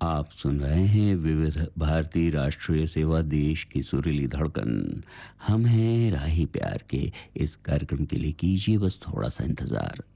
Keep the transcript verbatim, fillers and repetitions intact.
आप सुन रहे हैं विविध भारती राष्ट्रीय सेवा, देश की सुरीली धड़कन। हम हैं राही प्यार के। इस कार्यक्रम के लिए कीजिए बस थोड़ा सा इंतज़ार।